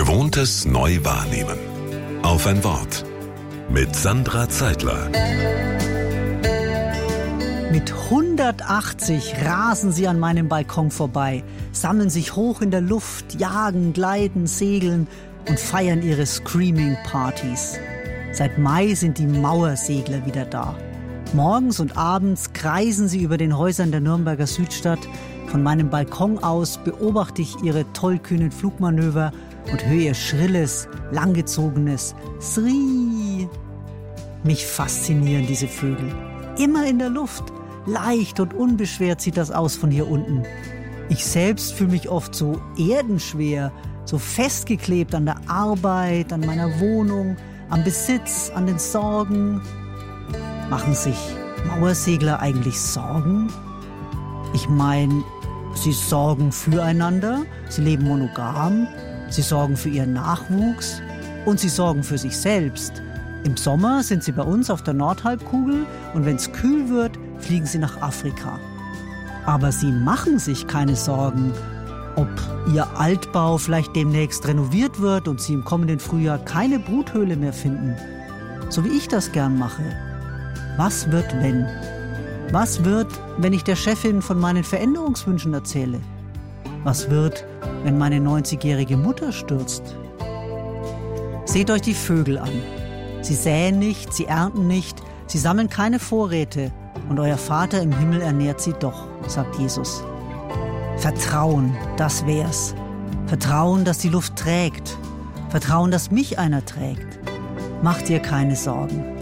Gewohntes neu wahrnehmen. Auf ein Wort. Mit Sandra Zeitler. Mit 180 rasen sie an meinem Balkon vorbei, sammeln sich hoch in der Luft, jagen, gleiten, segeln und feiern ihre Screaming-Partys. Seit Mai sind die Mauersegler wieder da. Morgens und abends kreisen sie über den Häusern der Nürnberger Südstadt. Von meinem Balkon aus beobachte ich ihre tollkühnen Flugmanöver und höre ihr schrilles, langgezogenes Sri. Mich faszinieren diese Vögel. Immer in der Luft. Leicht und unbeschwert sieht das aus von hier unten. Ich selbst fühle mich oft so erdenschwer, so festgeklebt an der Arbeit, an meiner Wohnung, am Besitz, an den Sorgen. Machen sich Mauersegler eigentlich Sorgen? Ich meine, sie sorgen füreinander, sie leben monogam, sie sorgen für ihren Nachwuchs und sie sorgen für sich selbst. Im Sommer sind sie bei uns auf der Nordhalbkugel und wenn es kühl wird, fliegen sie nach Afrika. Aber sie machen sich keine Sorgen, ob ihr Altbau vielleicht demnächst renoviert wird und sie im kommenden Frühjahr keine Bruthöhle mehr finden. So wie ich das gern mache. Was wird, wenn? Was wird, wenn ich der Chefin von meinen Veränderungswünschen erzähle? Was wird, wenn meine 90-jährige Mutter stürzt? Seht euch die Vögel an. Sie säen nicht, sie ernten nicht, sie sammeln keine Vorräte und euer Vater im Himmel ernährt sie doch, sagt Jesus. Vertrauen, das wär's. Vertrauen, dass die Luft trägt. Vertrauen, dass mich einer trägt. Macht dir keine Sorgen.